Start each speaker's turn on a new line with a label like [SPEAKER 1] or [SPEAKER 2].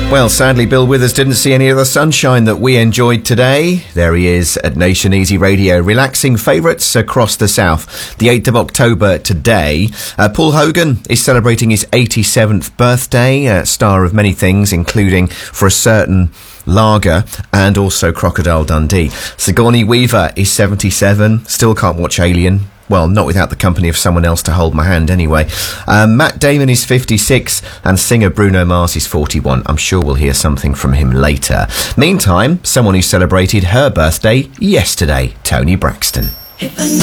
[SPEAKER 1] Well, sadly, Bill Withers didn't see any of the sunshine that we enjoyed today. There he is at Nation Easy Radio, relaxing favourites across the south. The 8th of October today. Paul Hogan is celebrating his 87th birthday, star of many things, including For a Certain Lager and also Crocodile Dundee. Sigourney Weaver is 77, still can't watch Alien. Well, not without the company of someone else to hold my hand anyway. Matt Damon is 56 and singer Bruno Mars is 41. I'm sure we'll hear something from him later. Meantime, someone who celebrated her birthday yesterday, Toni Braxton.